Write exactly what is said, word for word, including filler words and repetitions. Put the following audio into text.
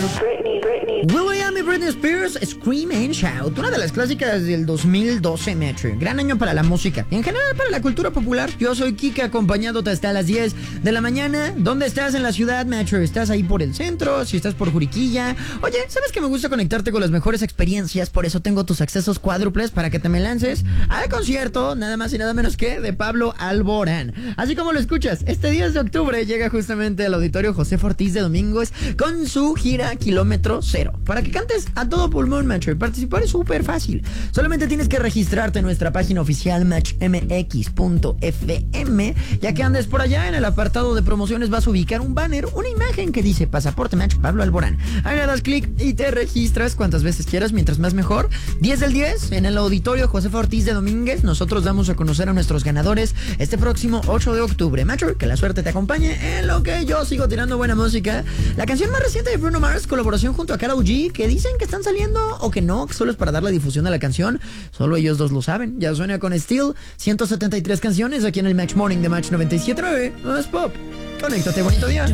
will.i.am y Britney Spears, Scream and Shout, una de las clásicas del dos mil doce, Metro. Gran año para la música y en general para la cultura popular. Yo soy Kika, acompañándote hasta las diez de la mañana. ¿Dónde estás en la ciudad, Metro? ¿Estás ahí por el centro? Si estás por Juriquilla. Oye, ¿sabes que me gusta conectarte con las mejores experiencias? Por eso tengo tus accesos cuádruples para que te me lances al concierto, nada más y nada menos que de Pablo Alborán. Así como lo escuchas, este diez de octubre llega justamente al Auditorio José Ortiz de Domínguez con su gira Kilómetro Cero. Para que cantes a todo pulmón, Metro, y participar es súper fácil. Solamente tienes que registrarte en nuestra página oficial match m x punto f m. Ya que andes por allá, en el apartado de promociones vas a ubicar un banner, una imagen que dice Pasaporte Match Pablo Alborán. Ahí le das clic y te registras cuantas veces quieras, mientras más mejor. diez del diez en el Auditorio José Ortiz de Domínguez. Nosotros damos a conocer a nuestros ganadores este próximo ocho de octubre. Metro, que la suerte te acompañe en lo que yo sigo tirando buena música. La canción más reciente de Bruno Mars, colaboración junto a Karol G, que dicen que están saliendo o que no, que solo es para dar la difusión a la canción. Solo ellos dos lo saben. Ya suena con Steel, ciento setenta y tres canciones aquí en el Match Morning de Match noventa y siete punto nueve. Más pop. Conéctate, bonito día.